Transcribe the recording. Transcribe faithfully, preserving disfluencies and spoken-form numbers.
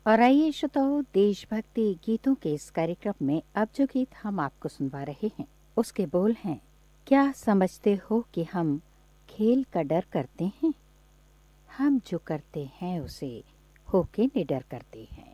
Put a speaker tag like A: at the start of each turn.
A: और आइए श्रोताओं, देशभक्ति गीतों के इस कार्यक्रम में अब जो गीत हम आपको सुनवा रहे हैं उसके बोल हैं, क्या समझते हो कि हम खेल का डर करते हैं, हम जो करते हैं उसे होके निडर करते हैं।